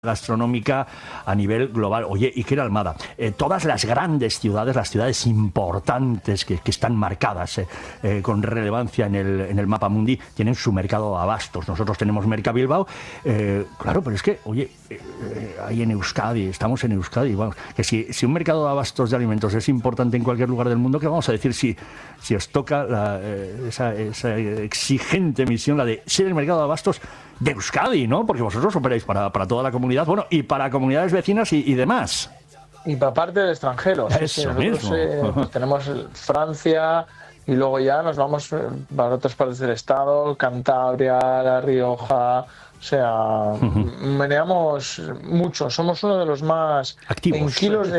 gastronómica a nivel global. Oye, Iker Almada, todas las grandes ciudades, las ciudades importantes que están marcadas con relevancia en el mapa mundi, tienen su mercado de abastos. Nosotros tenemos Mercabilbao, claro, pero es que, oye, ahí en Euskadi, estamos en Euskadi, vamos, que si un mercado de abastos de alimentos es importante en cualquier lugar del mundo, ¿qué vamos a decir si os toca esa exigente misión, la de ser el mercado de abastos de Euskadi, ¿no? Porque vosotros operáis para toda la comunidad, bueno, y para comunidades vecinas y demás. Y para parte del extranjero. Eso mismo. Tenemos Francia y luego ya nos vamos para otras partes del estado, Cantabria, La Rioja. O sea, meneamos mucho. Somos uno de los más activos en kilos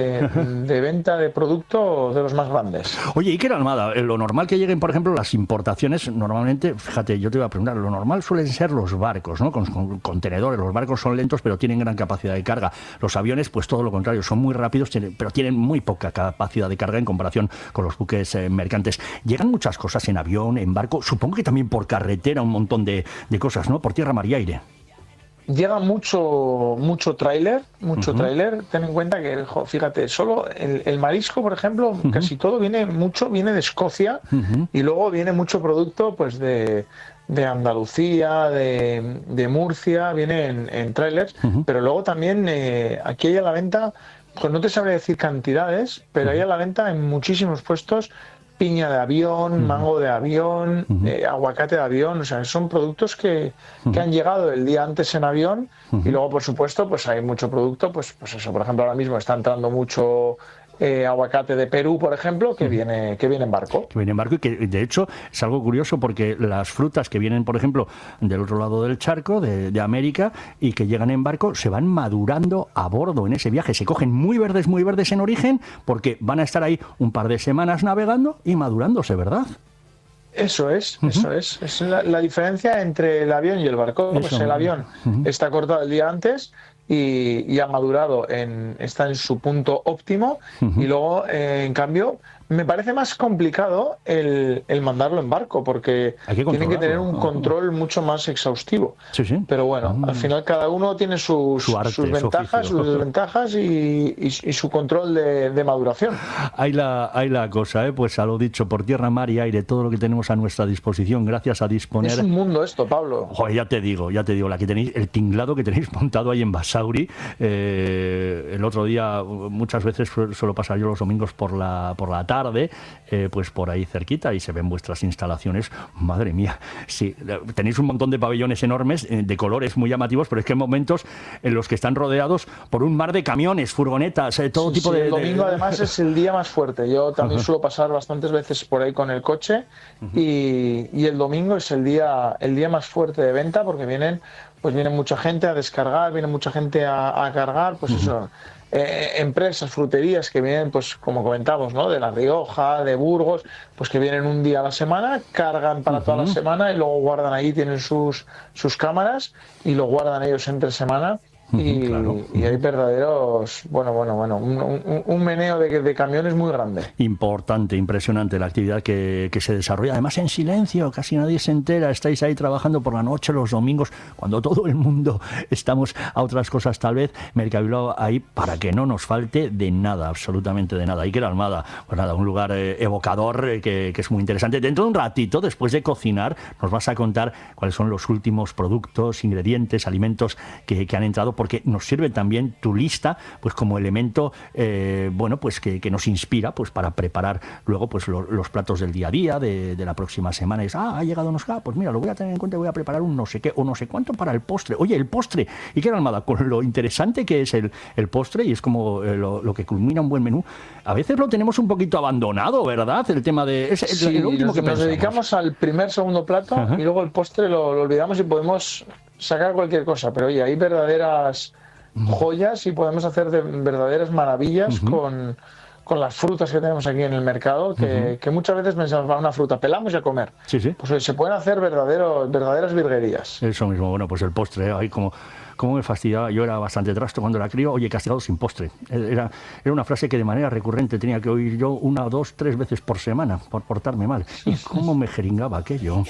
de venta de producto, de los más grandes. Oye, Iker Almada, lo normal que lleguen, por ejemplo, las importaciones, normalmente, fíjate, yo te iba a preguntar, lo normal suelen ser los barcos, ¿no? Con contenedores. Los barcos son lentos, pero tienen gran capacidad de carga. Los aviones, pues todo lo contrario, son muy rápidos, pero tienen muy poca capacidad de carga en comparación con los buques mercantes. Llegan muchas cosas en avión, en barco, supongo que también por carretera, un montón de cosas, ¿no? Por tierra, mar y aire. Llega mucho tráiler, tráiler. Ten en cuenta que, fíjate, solo el marisco, por ejemplo, casi todo viene de Escocia, y luego viene mucho producto pues de Andalucía, de Murcia, viene en trailers, pero luego también aquí hay a la venta, pues no te sabré decir cantidades, pero hay a la venta en muchísimos puestos piña de avión, mango de avión, aguacate de avión. O sea, son productos que han llegado el día antes en avión, y luego, por supuesto, pues hay mucho producto, pues eso, por ejemplo, ahora mismo está entrando mucho aguacate de Perú, por ejemplo, que viene en barco. Que viene en barco, y que de hecho es algo curioso porque las frutas que vienen, por ejemplo, del otro lado del charco, de América, y que llegan en barco, se van madurando a bordo en ese viaje. Se cogen muy verdes en origen, porque van a estar ahí un par de semanas navegando y madurándose, ¿verdad? Eso es. Es la diferencia entre el avión y el barco. Pues el avión está cortado el día antes y ha madurado, está en su punto óptimo, y luego, en cambio, me parece más complicado el mandarlo en barco, porque tienen que tener un control mucho más exhaustivo. Sí. Pero bueno, al final cada uno tiene sus ventajas, sus desventajas y su control de maduración. Hay la cosa, pues a lo dicho, por tierra, mar y aire, todo lo que tenemos a nuestra disposición, gracias a disponer... Es un mundo esto, Pablo. Joder, ya te digo, la que tenéis, el tinglado que tenéis montado ahí en Basauri. El otro día, muchas veces suelo pasar yo los domingos por la tarde, pues por ahí cerquita, y se ven vuestras instalaciones. Madre mía, sí, tenéis un montón de pabellones enormes, de colores muy llamativos, pero es que hay momentos en los que están rodeados por un mar de camiones, furgonetas, todo tipo de... El domingo además es el día más fuerte. Yo también suelo pasar bastantes veces por ahí con el coche, y el domingo es el día más fuerte de venta, porque viene mucha gente a descargar, viene mucha gente a cargar, pues eso. Empresas, fruterías que vienen, pues como comentamos, ¿no? De La Rioja, de Burgos, pues que vienen un día a la semana, cargan para toda la semana y luego guardan ahí, tienen sus cámaras y lo guardan ellos entre semana. Y hay verdaderos, un meneo de camiones muy grande. Importante, impresionante la actividad que se desarrolla, además en silencio, casi nadie se entera. Estáis ahí trabajando por la noche, los domingos, cuando todo el mundo estamos a otras cosas, tal vez. Mercabilbao ahí para que no nos falte de nada, absolutamente de nada. Iker Almada, pues nada, un lugar evocador que es muy interesante. Dentro de un ratito, después de cocinar, nos vas a contar cuáles son los últimos productos, ingredientes, alimentos que han entrado, porque nos sirve también tu lista, pues como elemento, pues que nos inspira, pues para preparar luego pues los platos del día a día, de la próxima semana. Ha llegado pues mira, lo voy a tener en cuenta, voy a preparar un no sé qué o no sé cuánto para el postre. Oye, el postre, Iker Almada, con lo interesante que es el postre, y es como lo que culmina un buen menú, a veces lo tenemos un poquito abandonado, ¿verdad? El tema de... lo último que nos dedicamos al segundo plato, y luego el postre lo olvidamos, y podemos sacar cualquier cosa, pero oye, hay verdaderas joyas, y podemos hacer verdaderas maravillas con las frutas que tenemos aquí en el mercado, que muchas veces pensamos, una fruta, pelamos y a comer. Sí. Pues se pueden hacer verdaderas virguerías. Eso mismo, bueno, pues el postre, ahí como cómo me fastidiaba. Yo era bastante trasto cuando era crío. Oye, castigado sin postre. Era una frase que de manera recurrente tenía que oír yo 1, 2, 3 veces por semana por portarme mal. Y cómo me jeringaba aquello.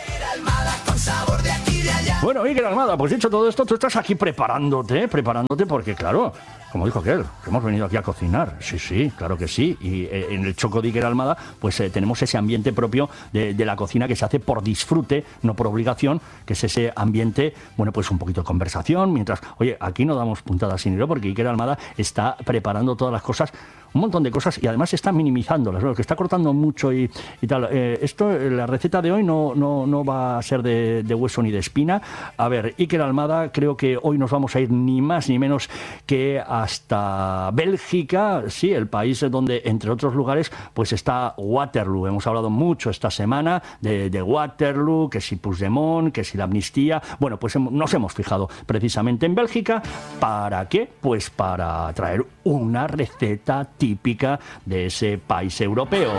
Bueno, Iker Almada, pues dicho todo esto, tú estás aquí preparándote, porque claro, como dijo aquel, hemos venido aquí a cocinar. Sí, claro que sí. Y en el Choco de Iker Almada, pues tenemos ese ambiente propio de la cocina que se hace por disfrute, no por obligación, que es ese ambiente, bueno, pues un poquito de conversación, mientras, oye, aquí no damos puntadas sin hilo, porque Iker Almada está preparando todas las cosas, un montón de cosas, y además está minimizándolas, ¿no? Que está cortando mucho y tal. La receta de hoy no va a ser de hueso ni de espina. A ver, Iker Almada, creo que hoy nos vamos a ir ni más ni menos que hasta Bélgica, sí, el país donde, entre otros lugares, pues está Waterloo. Hemos hablado mucho esta semana de Waterloo, que si Puigdemont, que si la amnistía. Bueno, pues nos hemos fijado precisamente en Bélgica. ¿Para qué? Pues para traer una receta típica de ese país europeo.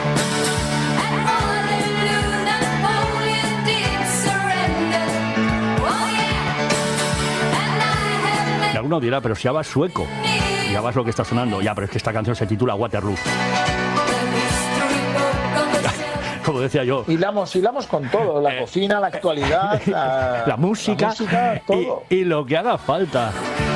Y alguno dirá, pero si ya vas sueco, ya vas lo que está sonando. Ya, pero es que esta canción se titula Waterloo. Como decía yo. Hilamos con todo, la cocina, la actualidad, la música todo. Y lo que haga falta.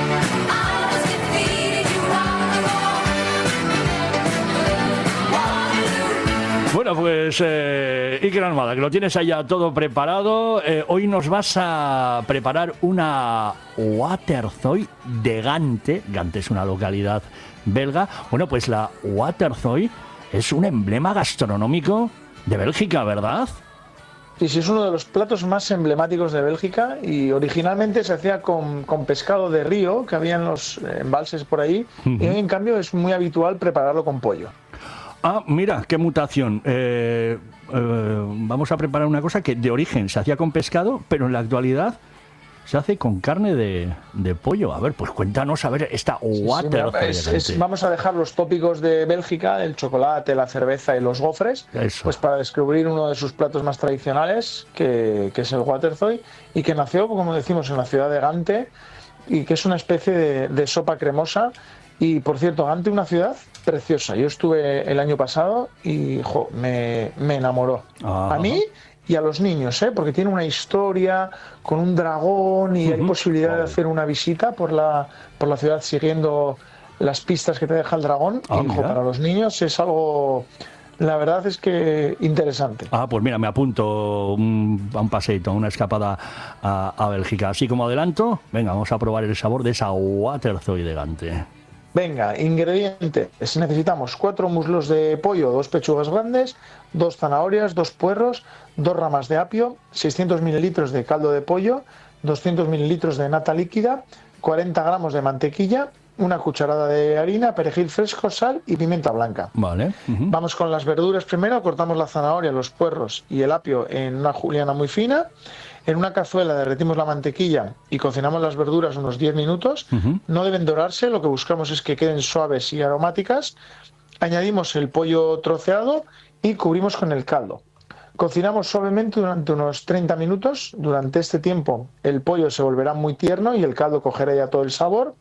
Bueno, pues Iker Almada, que lo tienes ahí ya todo preparado. Hoy nos vas a preparar una Waterzooi de Gante. Gante es una localidad belga. Bueno, pues la Waterzooi es un emblema gastronómico de Bélgica, ¿verdad? Sí, es uno de los platos más emblemáticos de Bélgica y originalmente se hacía con pescado de río que había en los embalses por ahí. Y hoy, en cambio, es muy habitual prepararlo con pollo. Ah, mira, qué mutación. Vamos a preparar una cosa que de origen se hacía con pescado, pero en la actualidad se hace con carne de pollo. A ver, pues cuéntanos, a ver, esta Waterzooi. Vamos a dejar los tópicos de Bélgica, el chocolate, la cerveza y los gofres, pues para descubrir uno de sus platos más tradicionales, que es el Waterzooi, y que nació, como decimos, en la ciudad de Gante, y que es una especie de sopa cremosa. Y, por cierto, Gante, una ciudad preciosa. Yo estuve el año pasado y me enamoró. A mí y a los niños, porque tiene una historia con un dragón y hay posibilidad de hacer una visita por la ciudad siguiendo las pistas que te deja el dragón. Y, para los niños es algo, la verdad es que interesante. Pues mira, me apunto a un paseito, una escapada a Bélgica. Así como adelanto, venga, vamos a probar el sabor de esa Waterzooi de Gante. Venga, ingredientes. Necesitamos 4 muslos de pollo, 2 pechugas grandes, 2 zanahorias, 2 puerros, 2 ramas de apio, 600 mililitros de caldo de pollo, 200 mililitros de nata líquida, 40 gramos de mantequilla, una cucharada de harina, perejil fresco, sal y pimienta blanca. Vale. Vamos con las verduras primero. Cortamos la zanahoria, los puerros y el apio en una juliana muy fina. En una cazuela derretimos la mantequilla y cocinamos las verduras unos 10 minutos. No deben dorarse, lo que buscamos es que queden suaves y aromáticas. Añadimos el pollo troceado y cubrimos con el caldo. Cocinamos suavemente durante unos 30 minutos. Durante este tiempo el pollo se volverá muy tierno y el caldo cogerá ya todo el sabor.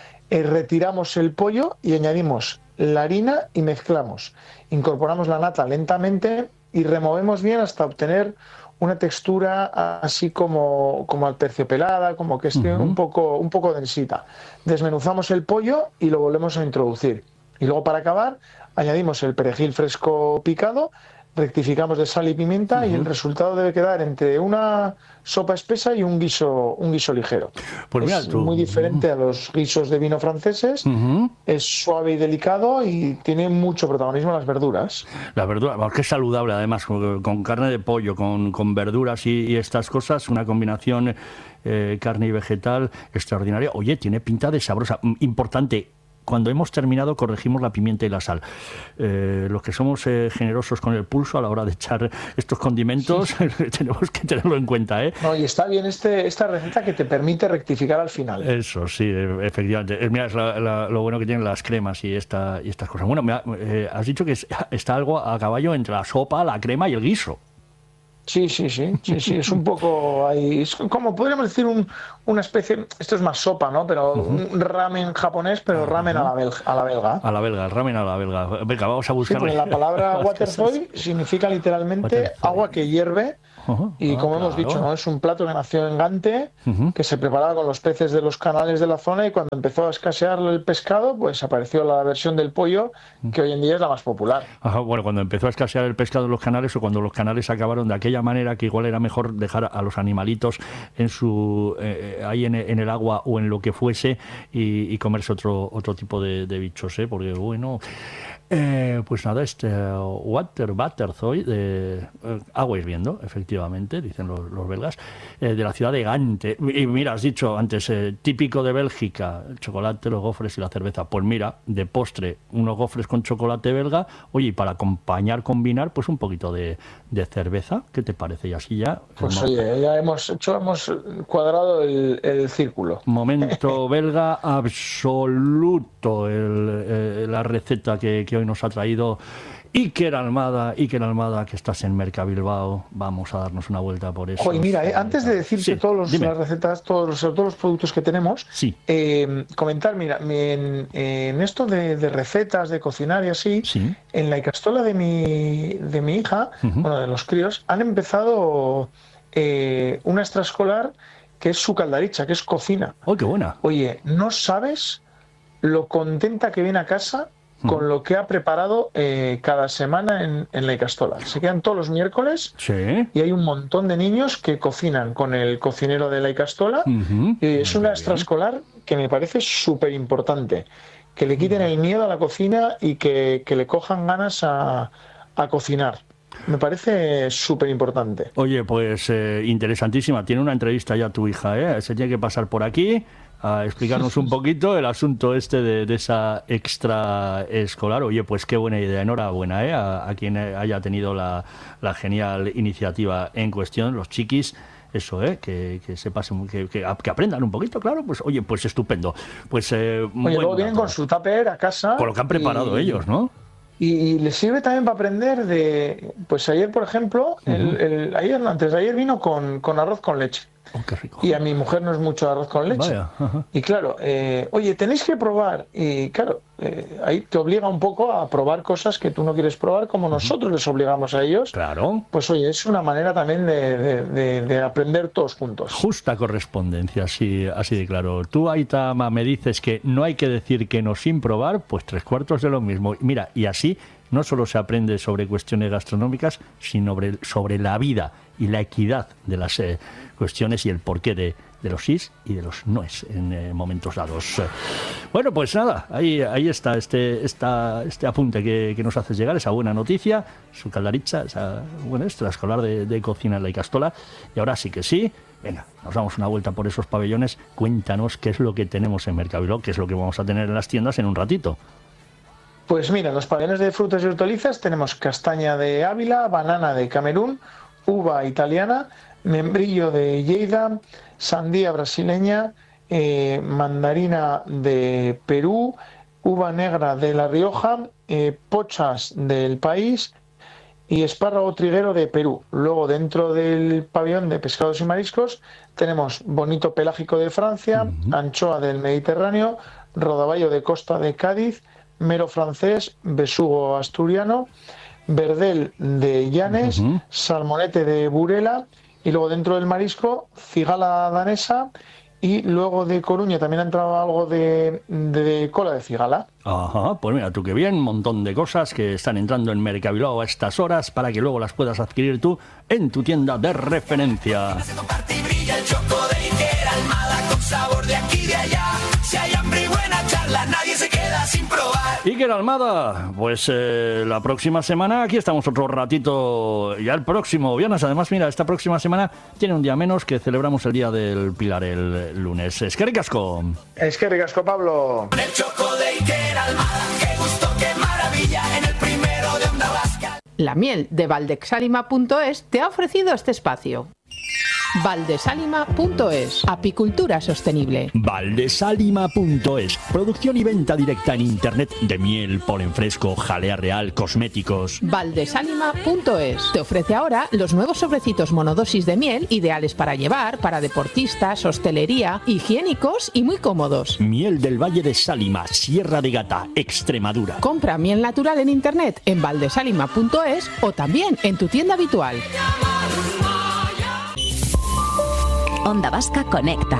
Retiramos el pollo y añadimos la harina y mezclamos. Incorporamos la nata lentamente y removemos bien hasta obtener una textura así como aterciopelada, como que esté un poco densita. Desmenuzamos el pollo y lo volvemos a introducir. Y luego, para acabar, añadimos el perejil fresco picado, rectificamos de sal y pimienta y el resultado debe quedar entre una sopa espesa y un guiso ligero. Pues mira, es muy diferente a los guisos de vino franceses, es suave y delicado y tiene mucho protagonismo las verduras. Las verduras, que es saludable además, con carne de pollo, con verduras y estas cosas, una combinación carne y vegetal extraordinaria. Oye, tiene pinta de sabrosa. Importante, cuando hemos terminado corregimos la pimienta y la sal. Los que somos generosos con el pulso a la hora de echar estos condimentos, tenemos que tenerlo en cuenta, No, y está bien esta receta que te permite rectificar al final. Eso, sí, efectivamente. Mira, es lo bueno que tienen las cremas y estas cosas. Bueno, has dicho que está algo a caballo entre la sopa, la crema y el guiso. Sí, es un poco ahí, es como podríamos decir una especie, esto es más sopa, ¿no? Pero un ramen japonés, pero ramen a la belga. A la belga, el ramen a la belga. Venga, vamos a Sí, buscar. porque la palabra waterzooi significa literalmente agua que hierve. Y como hemos dicho, ¿no? Es un plato que nació en Gante, que se preparaba con los peces de los canales de la zona, y cuando empezó a escasear el pescado, pues apareció la versión del pollo, que hoy en día es la más popular. Bueno, cuando empezó a escasear el pescado en los canales, o cuando los canales acabaron de aquella manera que igual era mejor dejar a los animalitos en su ahí en el agua o en lo que fuese, y comerse otro tipo de bichos, porque bueno... pues nada, waterzooi, agua hirviendo, efectivamente, dicen los belgas, de la ciudad de Gante. Y mira, has dicho antes, típico de Bélgica, el chocolate, los gofres y la cerveza. Pues mira, de postre, unos gofres con chocolate belga. Oye, y para combinar, pues un poquito de cerveza. ¿Qué te parece? Y así ya... Pues oye, ya hemos cuadrado el círculo. Momento belga absoluto, la receta que hoy nos ha traído Iker Almada, que estás en Mercabilbao. Vamos a darnos una vuelta por eso. Oye, mira, antes de decirte las recetas, todos los productos que tenemos, comentar, mira, en esto de recetas, de cocinar y así, en la Icastola de mi hija, bueno, de los críos, han empezado una extraescolar que es su caldaricha, que es cocina. ¡Oh, qué buena! Oye, no sabes lo contenta que viene a casa con lo que ha preparado cada semana en la Icastola. Se quedan todos los miércoles y hay un montón de niños que cocinan con el cocinero de la Icastola. Y es una extraescolar que me parece súper importante. Que le quiten el miedo a la cocina y que le cojan ganas a cocinar. Me parece súper importante. Oye, pues interesantísima. Tiene una entrevista ya tu hija, Se tiene que pasar por aquí a explicarnos un poquito el asunto de esa extraescolar. Oye, pues qué buena idea. Enhorabuena, a quien haya tenido la genial iniciativa en cuestión, los chiquis. Eso, que se pasen, que aprendan un poquito, claro, pues oye, pues estupendo. Pues oye, luego vienen con su tupper a casa. Con lo que han preparado ellos, ¿no? Y les sirve también para aprender pues ayer, por ejemplo, antes de ayer vino con arroz con leche. Oh, qué rico. Y a mi mujer no es mucho arroz con leche. Y claro, oye, tenéis que probar. Y claro, ahí te obliga un poco a probar cosas que tú no quieres probar, como nosotros les obligamos a ellos. Claro. Pues oye, es una manera también de aprender todos juntos. Justa correspondencia, así de claro. Tú, Aitama, me dices que no hay que decir que no sin probar, pues 3/4 de lo mismo. Mira, y así no solo se aprende sobre cuestiones gastronómicas, sino sobre la vida y la equidad de las cuestiones y el porqué de los sís y de los noes en momentos dados. Bueno, pues nada, ahí está este apunte que nos haces llegar, esa buena noticia, su caldaricha, esa buena extraescolar de cocina en la Icastola. Y ahora sí que sí, venga, nos damos una vuelta por esos pabellones. Cuéntanos qué es lo que tenemos en Mercabilbao, qué es lo que vamos a tener en las tiendas en un ratito. Pues mira, en los pabellones de frutas y hortalizas tenemos castaña de Ávila, banana de Camerún, uva italiana, membrillo de Lleida, sandía brasileña, mandarina de Perú, uva negra de La Rioja, pochas del país y espárrago triguero de Perú. Luego, dentro del pabellón de pescados y mariscos, tenemos bonito pelágico de Francia, anchoa del Mediterráneo, rodaballo de costa de Cádiz, mero francés, besugo asturiano, verdel de Llanes, salmonete de Burela, y luego dentro del marisco, cigala danesa, y luego de Coruña también ha entrado algo de cola de cigala. Ajá, pues mira tú qué bien, un montón de cosas que están entrando en Mercabilbao a estas horas para que luego las puedas adquirir tú en tu tienda de referencia. Iker Almada, pues la próxima semana aquí estamos otro ratito, ya el próximo viernes. Además, mira, esta próxima semana tiene un día menos, que celebramos el Día del Pilar el lunes. Eskerrik asko. Eskerrik asko, Pablo. El choco de Iker Almada, qué gusto, qué maravilla, en el primero de Onda Vasca. La miel de Valdexarima.es te ha ofrecido este espacio. Valdesalima.es. Apicultura sostenible. Valdesalima.es. Producción y venta directa en internet de miel, polen fresco, jalea real, cosméticos. Valdesalima.es. Te ofrece ahora los nuevos sobrecitos monodosis de miel, ideales para llevar, para deportistas, hostelería, higiénicos y muy cómodos. Miel del Valle de Sálima, Sierra de Gata, Extremadura. Compra miel natural en internet en valdesalima.es o también en tu tienda habitual. Onda Vasca Conecta.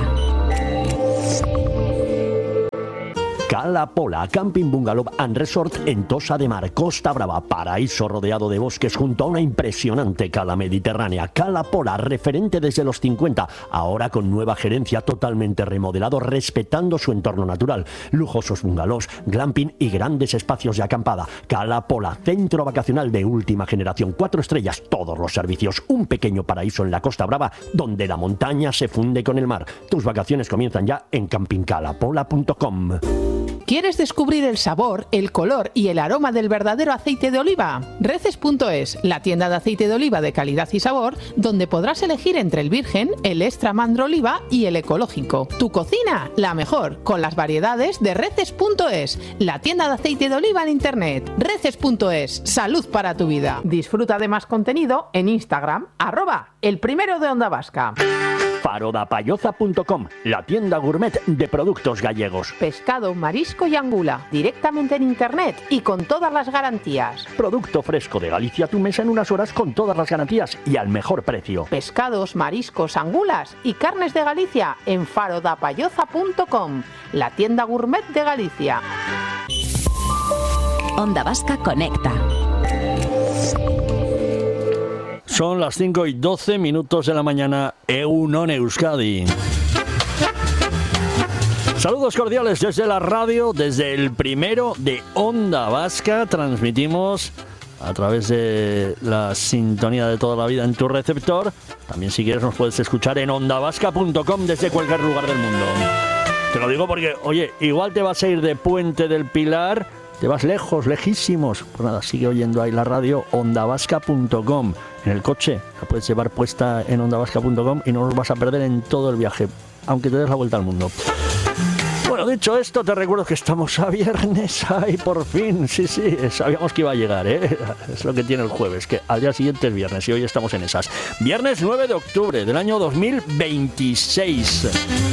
Cala Pola, Camping Bungalow and Resort en Tossa de Mar, Costa Brava, paraíso rodeado de bosques junto a una impresionante cala mediterránea. Cala Pola, referente desde los 50, ahora con nueva gerencia, totalmente remodelado, respetando su entorno natural. Lujosos bungalows, glamping y grandes espacios de acampada. Cala Pola, centro vacacional de última generación, 4 estrellas, todos los servicios, un pequeño paraíso en la Costa Brava, donde la montaña se funde con el mar. Tus vacaciones comienzan ya en campingcalapola.com. ¿Quieres descubrir el sabor, el color y el aroma del verdadero aceite de oliva? Reces.es, la tienda de aceite de oliva de calidad y sabor, donde podrás elegir entre el virgen, el extra mandro oliva y el ecológico. Tu cocina, la mejor, con las variedades de Reces.es, la tienda de aceite de oliva en internet. Reces.es, salud para tu vida. Disfruta de más contenido en Instagram, @elprimero de Onda Vasca. Farodapayoza.com, la tienda gourmet de productos gallegos. Pescado, marisco y angula, directamente en internet y con todas las garantías. Producto fresco de Galicia a tu mesa en unas horas con todas las garantías y al mejor precio. Pescados, mariscos, angulas y carnes de Galicia en farodapayoza.com, la tienda gourmet de Galicia. Onda Vasca Conecta. Son las 5:12 de la mañana. Egunon Euskadi. Saludos cordiales desde la radio, desde el primero de Onda Vasca. Transmitimos a través de la sintonía de toda la vida en tu receptor. También, si quieres, nos puedes escuchar en ondavasca.com desde cualquier lugar del mundo. Te lo digo porque, oye, igual te vas a ir de Puente del Pilar, te vas lejos, lejísimos. Pues nada, sigue oyendo ahí la radio, ondavasca.com. En el coche la puedes llevar puesta en ondavasca.com y no nos vas a perder en todo el viaje, aunque te des la vuelta al mundo. Bueno, dicho esto, te recuerdo que estamos a viernes. ¡Ay, por fin! Sí, sabíamos que iba a llegar, ¿eh? Es lo que tiene el jueves, que al día siguiente es viernes y hoy estamos en esas. Viernes 9 de octubre del año 2026.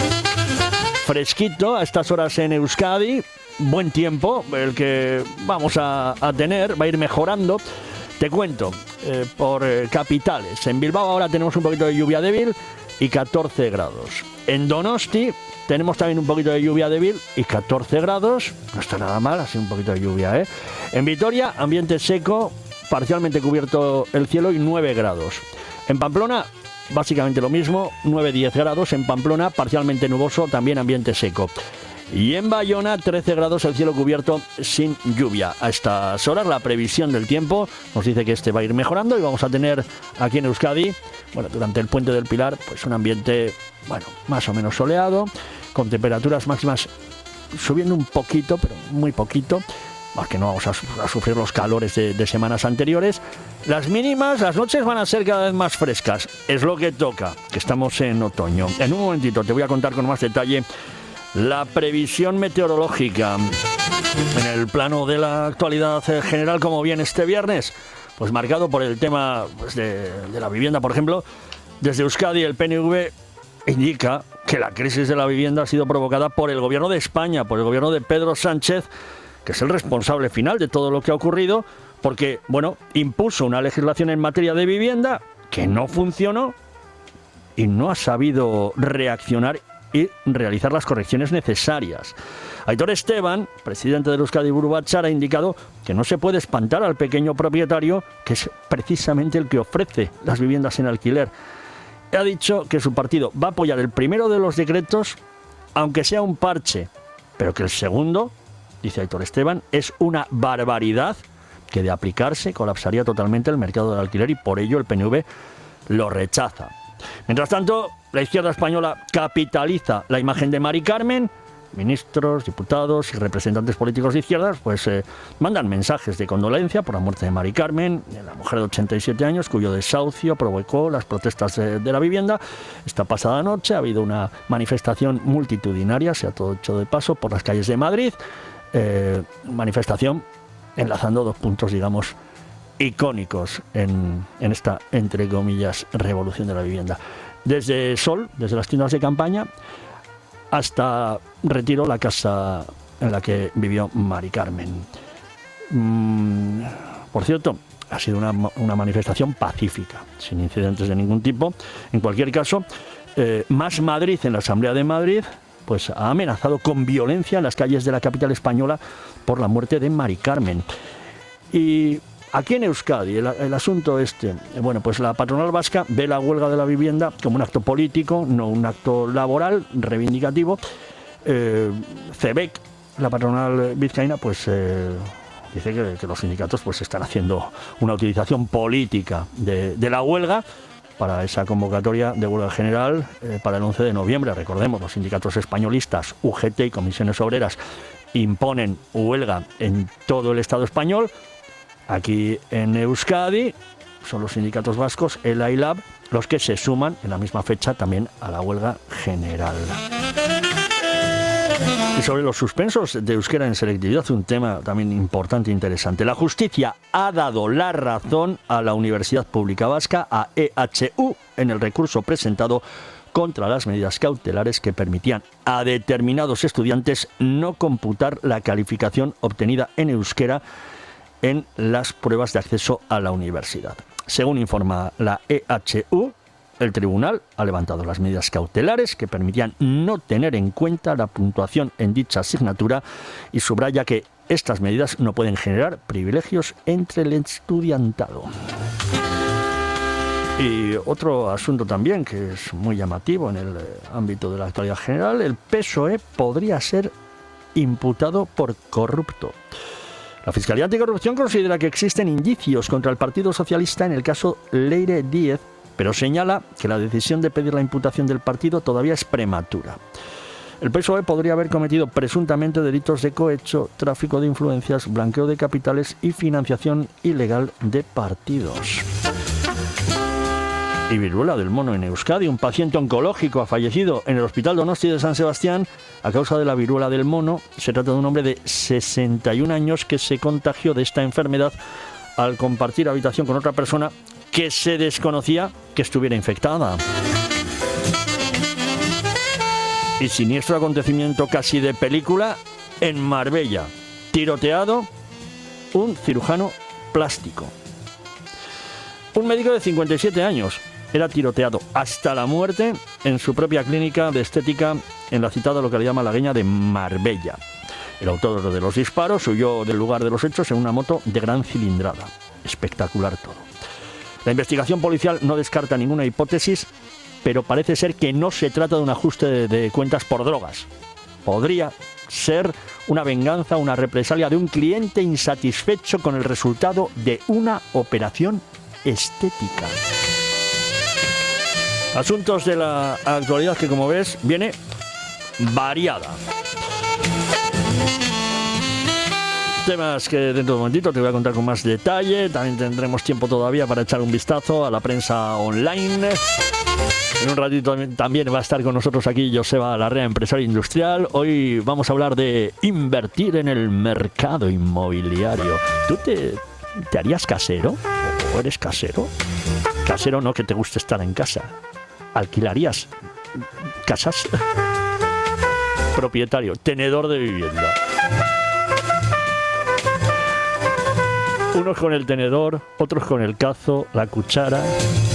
Fresquito a estas horas en Euskadi. Buen tiempo, el que vamos a tener, va a ir mejorando. Te cuento, por capitales. En Bilbao ahora tenemos un poquito de lluvia débil y 14 grados. En Donosti tenemos también un poquito de lluvia débil y 14 grados. No está nada mal, así un poquito de lluvia, ¿eh? En Vitoria, ambiente seco, parcialmente cubierto el cielo y 9 grados. En Pamplona, básicamente lo mismo, 9-10 grados. En Pamplona, parcialmente nuboso, también ambiente seco. Y en Bayona, 13 grados, el cielo cubierto sin lluvia. A estas horas, la previsión del tiempo nos dice que este va a ir mejorando y vamos a tener aquí en Euskadi, bueno, durante el Puente del Pilar, pues un ambiente, bueno, más o menos soleado, con temperaturas máximas subiendo un poquito, pero muy poquito, más que no vamos a sufrir los calores de semanas anteriores. Las mínimas, las noches van a ser cada vez más frescas. Es lo que toca, que estamos en otoño. En un momentito te voy a contar con más detalle la previsión meteorológica. En el plano de la actualidad general, como viene este viernes, pues marcado por el tema, pues, de la vivienda, por ejemplo. Desde Euskadi, el PNV indica que la crisis de la vivienda ha sido provocada por el gobierno de España, por el gobierno de Pedro Sánchez, que es el responsable final de todo lo que ha ocurrido, porque, bueno, impuso una legislación en materia de vivienda que no funcionó y no ha sabido reaccionar y realizar las correcciones necesarias. Aitor Esteban, presidente del Euskadi Buru Batzar, ha indicado que no se puede espantar al pequeño propietario, que es precisamente el que ofrece las viviendas en alquiler. Ha dicho que su partido va a apoyar el primero de los decretos, aunque sea un parche, pero que el segundo, dice Aitor Esteban, es una barbaridad que de aplicarse colapsaría totalmente el mercado del alquiler y por ello el PNV lo rechaza. Mientras tanto, la izquierda española capitaliza la imagen de Mari Carmen ministros, diputados y representantes políticos de izquierdas pues mandan mensajes de condolencia por la muerte de Mari Carmen, la mujer de 87 años cuyo desahucio provocó las protestas de la vivienda. Esta pasada noche ha habido una manifestación multitudinaria, sea todo hecho de paso, por las calles de Madrid, manifestación enlazando dos puntos, digamos, icónicos en esta, entre comillas, revolución de la vivienda. Desde Sol, desde las tiendas de campaña, hasta Retiro, la casa en la que vivió Mari Carmen. Por cierto, ha sido una manifestación pacífica, sin incidentes de ningún tipo. En cualquier caso, Más Madrid, en la Asamblea de Madrid, pues ha amenazado con violencia en las calles de la capital española por la muerte de Mari Carmen. Y aquí en Euskadi, el asunto bueno, pues la patronal vasca ve la huelga de la vivienda como un acto político, no un acto laboral, reivindicativo. CEBEC, la patronal vizcaína, pues dice que los sindicatos pues están haciendo una utilización política de la huelga para esa convocatoria de huelga general para el 11 de noviembre. Recordemos, los sindicatos españolistas, UGT y Comisiones Obreras imponen huelga en todo el Estado español. Aquí en Euskadi son los sindicatos vascos, ELA y LAB, los que se suman en la misma fecha también a la huelga general. Y sobre los suspensos de euskera en selectividad, un tema también importante e interesante. La justicia ha dado la razón a la Universidad Pública Vasca, a EHU, en el recurso presentado contra las medidas cautelares que permitían a determinados estudiantes no computar la calificación obtenida en euskera en las pruebas de acceso a la universidad. Según informa la EHU, el tribunal ha levantado las medidas cautelares que permitían no tener en cuenta la puntuación en dicha asignatura y subraya que estas medidas no pueden generar privilegios entre el estudiantado. Y otro asunto también que es muy llamativo en el ámbito de la actualidad general: el PSOE podría ser imputado por corrupto. La Fiscalía Anticorrupción considera que existen indicios contra el Partido Socialista en el caso Leire Díez, pero señala que la decisión de pedir la imputación del partido todavía es prematura. El PSOE podría haber cometido presuntamente delitos de cohecho, tráfico de influencias, blanqueo de capitales y financiación ilegal de partidos. Y viruela del mono en Euskadi. Un paciente oncológico ha fallecido en el Hospital Donosti de San Sebastián a causa de la viruela del mono. Se trata de un hombre de 61 años que se contagió de esta enfermedad al compartir habitación con otra persona que se desconocía que estuviera infectada. Y siniestro acontecimiento casi de película en Marbella. Tiroteado un cirujano plástico. Un médico de 57 años era tiroteado hasta la muerte en su propia clínica de estética en la citada localidad malagueña de Marbella. El autor de los disparos huyó del lugar de los hechos en una moto de gran cilindrada. Espectacular todo. La investigación policial no descarta ninguna hipótesis, pero parece ser que no se trata de un ajuste de cuentas por drogas. Podría ser una venganza, una represalia de un cliente insatisfecho con el resultado de una operación estética. Asuntos de la actualidad que, como ves, viene variada. Temas que dentro de un momentito te voy a contar con más detalle. También tendremos tiempo todavía para echar un vistazo a la prensa online. En un ratito también va a estar con nosotros aquí Joseba Larrea, empresario industrial. Hoy vamos a hablar de invertir en el mercado inmobiliario. ¿Tú te harías casero? ¿O eres casero? Casero no, que te guste estar en casa. ¿Alquilarías casas? Propietario, tenedor de vivienda. Unos con el tenedor, otros con el cazo, la cuchara.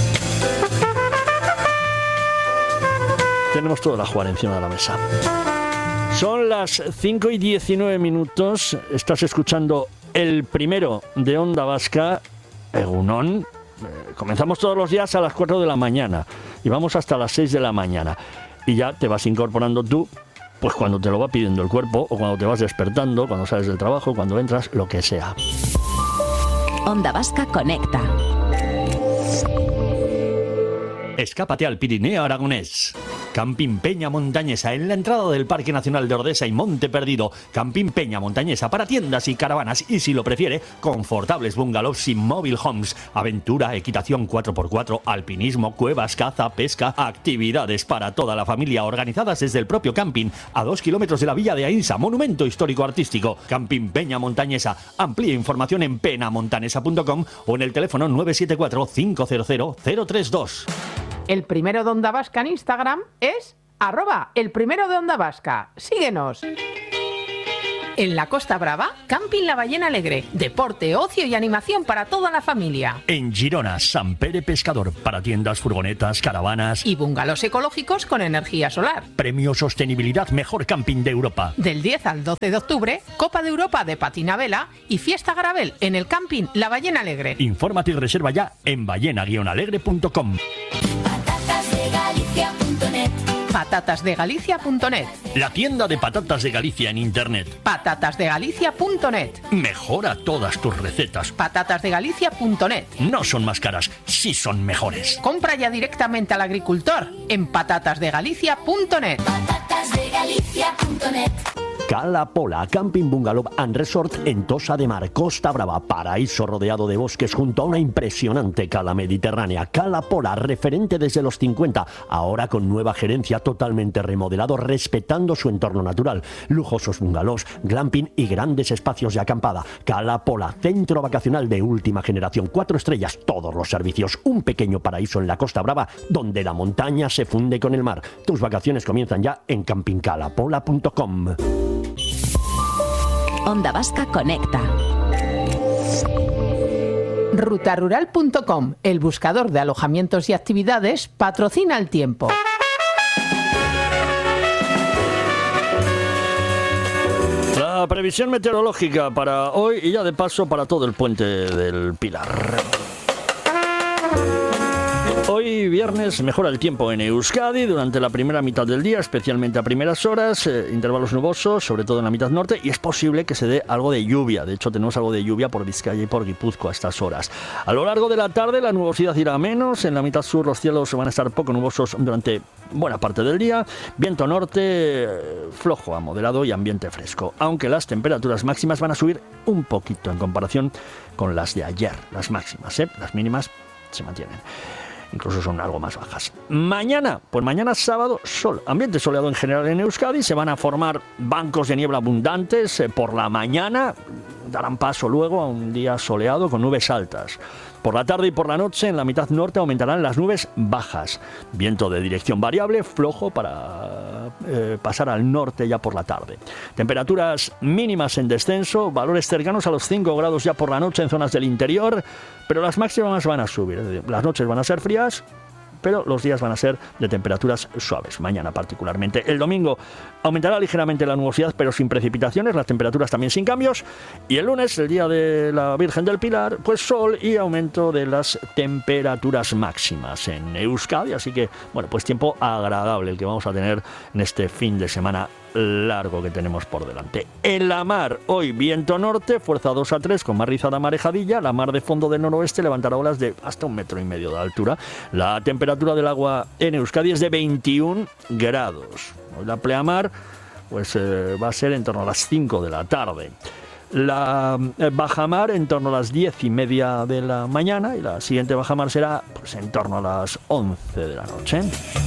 Tenemos toda la jugar encima de la mesa. Son las 5:19. Estás escuchando el primero de Onda Vasca, Egunon. Comenzamos todos los días a las 4 de la mañana y vamos hasta las 6 de la mañana. Y ya te vas incorporando tú, pues cuando te lo va pidiendo el cuerpo, o cuando te vas despertando, cuando sales del trabajo, cuando entras, lo que sea. Onda Vasca conecta. Escápate al Pirineo aragonés. Camping Peña Montañesa, en la entrada del Parque Nacional de Ordesa y Monte Perdido. Camping Peña Montañesa para tiendas y caravanas y, si lo prefiere, confortables bungalows y mobile homes. Aventura, equitación 4x4, alpinismo, cuevas, caza, pesca, actividades para toda la familia organizadas desde el propio camping, a 2 kilómetros de la Villa de Aínsa, monumento histórico artístico. Camping Peña Montañesa. Amplía información en penamontanesa.com o en el teléfono 974 500 032. El primero de Onda Vasca en Instagram es @elprimerodeondavasca. Síguenos. En la Costa Brava, Camping La Ballena Alegre. Deporte, ocio y animación para toda la familia. En Girona, Sant Pere Pescador, para tiendas, furgonetas, caravanas Y bungalows ecológicos con energía solar. Premio Sostenibilidad Mejor Camping de Europa. Del 10 al 12 de octubre, Copa de Europa de Patina Vela y Fiesta Garabel en el Camping La Ballena Alegre. Infórmate y reserva ya en ballena-alegre.com. Patatasdegalicia.net. Patatasdegalicia.net. La tienda de patatas de Galicia en Internet. Patatasdegalicia.net. Mejora todas tus recetas. Patatasdegalicia.net. No son más caras, sí son mejores. Compra ya directamente al agricultor en patatasdegalicia.net. Patatasdegalicia.net. Cala Pola, Camping Bungalow and Resort en Tossa de Mar, Costa Brava, paraíso rodeado de bosques junto a una impresionante cala mediterránea. Cala Pola, referente desde los 50, ahora con nueva gerencia, totalmente remodelado, respetando su entorno natural. Lujosos bungalows, glamping y grandes espacios de acampada. Cala Pola, centro vacacional de última generación, 4 estrellas, todos los servicios. Un pequeño paraíso en la Costa Brava, donde la montaña se funde con el mar. Tus vacaciones comienzan ya en campingcalapola.com. Onda Vasca Conecta. Rutarural.com, el buscador de alojamientos y actividades, patrocina el tiempo. La previsión meteorológica para hoy y ya de paso para todo el puente del Pilar. Hoy viernes mejora el tiempo en Euskadi durante la primera mitad del día, especialmente a primeras horas, intervalos nubosos, sobre todo en la mitad norte, y es posible que se dé algo de lluvia. De hecho, tenemos algo de lluvia por Vizcaya y por Guipúzcoa a estas horas. A lo largo de la tarde la nubosidad irá a menos, en la mitad sur los cielos van a estar poco nubosos durante buena parte del día, viento norte flojo a moderado y ambiente fresco, aunque las temperaturas máximas van a subir un poquito en comparación con las de ayer, las máximas, las mínimas se mantienen. Incluso son algo más bajas. Mañana sábado, sol. Ambiente soleado en general en Euskadi. Se van a formar bancos de niebla abundantes por la mañana. Darán paso luego a un día soleado con nubes altas. Por la tarde y por la noche en la mitad norte aumentarán las nubes bajas. Viento de dirección variable, flojo para pasar al norte ya por la tarde. Temperaturas mínimas en descenso, valores cercanos a los 5 grados ya por la noche en zonas del interior, pero las máximas van a subir. Es decir, las noches van a ser frías, pero los días van a ser de temperaturas suaves, mañana particularmente. El domingo aumentará ligeramente la nubosidad, pero sin precipitaciones, las temperaturas también sin cambios. Y el lunes, el día de la Virgen del Pilar, pues sol y aumento de las temperaturas máximas en Euskadi. Así que, bueno, pues tiempo agradable el que vamos a tener en este fin de semana largo que tenemos por delante. En la mar, hoy viento norte, fuerza 2 a 3 con mar rizada marejadilla. La mar de fondo del noroeste levantará olas de hasta 1,5 metros de altura. La temperatura del agua en Euskadi es de 21 grados. Hoy la pleamar pues va a ser en torno a las 5 de la tarde. La bajamar en torno a las 10:30 de la mañana y la siguiente bajamar será pues en torno a las 11 de la noche.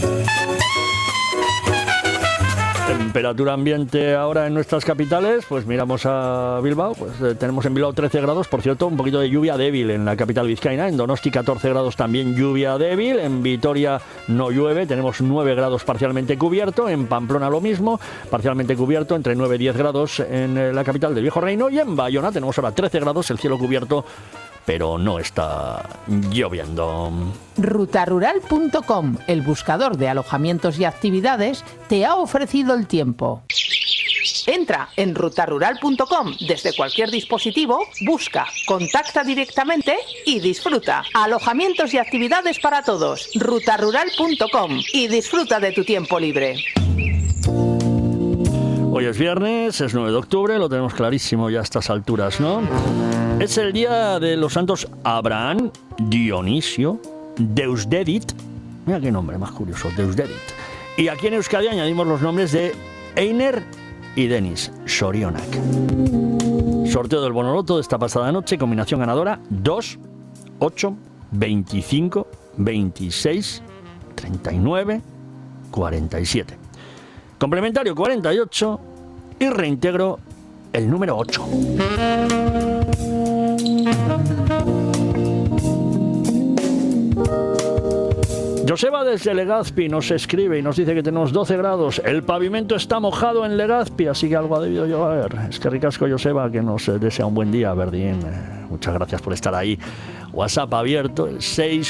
Temperatura ambiente ahora en nuestras capitales, pues miramos a Bilbao, pues tenemos en Bilbao 13 grados, por cierto, un poquito de lluvia débil en la capital vizcaína. En Donosti 14 grados también lluvia débil, en Vitoria no llueve, tenemos 9 grados parcialmente cubierto, en Pamplona lo mismo, parcialmente cubierto, entre 9 y 10 grados en la capital del Viejo Reino, y en Bayona tenemos ahora 13 grados, el cielo cubierto, pero no está lloviendo. Rutarural.com, el buscador de alojamientos y actividades, te ha ofrecido el tiempo. Entra en rutarural.com desde cualquier dispositivo, busca, contacta directamente y disfruta. Alojamientos y actividades para todos. Rutarural.com y disfruta de tu tiempo libre. Hoy es viernes, es 9 de octubre, lo tenemos clarísimo ya a estas alturas, ¿no? Es el día de los santos Abraham, Dionisio, Deusdedit, mira qué nombre más curioso, Deusdedit, Y aquí en Euskadi añadimos los nombres de Einer y Denis Sorionak. Sorteo del Bonoloto de esta pasada noche, combinación ganadora 2, 8, 25, 26, 39, 47. Complementario 48 y reintegro el número 8. Joseba desde Legazpi nos escribe y nos dice que tenemos 12 grados. El pavimento está mojado en Legazpi, así que algo ha debido llover. Es que ricasco, Joseba, que nos desea un buen día, Verdín. Muchas gracias por estar ahí. WhatsApp abierto, el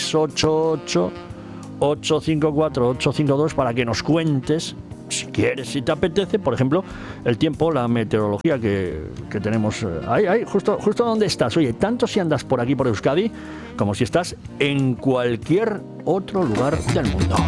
688-854-852 para que nos cuentes, si quieres, si te apetece, por ejemplo, el tiempo, la meteorología que tenemos ahí, justo donde estás. Oye, tanto si andas por aquí, por Euskadi, como si estás en cualquier otro lugar del mundo.